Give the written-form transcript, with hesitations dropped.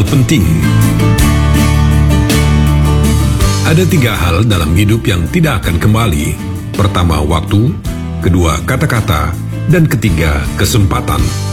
hal penting. Ada 3 hal dalam hidup yang tidak akan kembali. Pertama, waktu. Kedua, kata-kata. Dan ketiga, kesempatan.